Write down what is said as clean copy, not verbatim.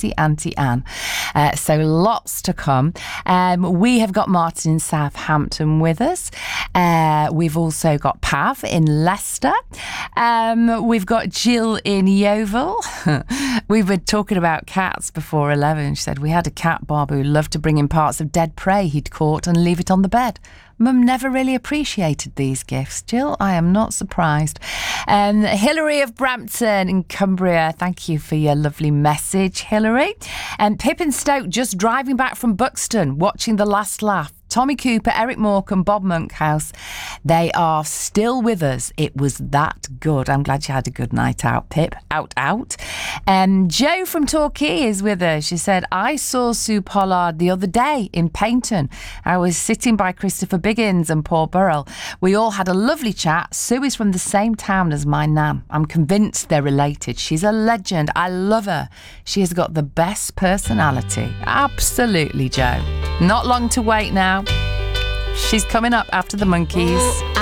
crazy Auntie Anne. So lots to come. We have got Martin in Southampton with us. We've also got Pav in Leicester. We've got Jill in Yeovil. We've been talking about cats before 11. She said we had a cat, Bob, who loved to bring in parts of dead prey he'd caught and leave it on the bed. Mum never really appreciated these gifts. Jill, I am not surprised. Hilary of Brampton in Cumbria, thank you for your lovely message, Hilary. And Pip in Stoke, just driving back from Buxton, watching The Last Laugh. Tommy Cooper, Eric Morecambe, Bob Monkhouse, they are still with us. It was that good. I'm glad you had a good night out, Pip. Out. Jo from Torquay is with us. She said, I saw Sue Pollard the other day in Paynton. I was sitting by Christopher Biggins and Paul Burrell. We all had a lovely chat. Sue is from the same town as my nan. I'm convinced they're related. She's a legend. I love her. She has got the best personality. Absolutely, Jo. Not long to wait now. She's coming up after the Monkeys.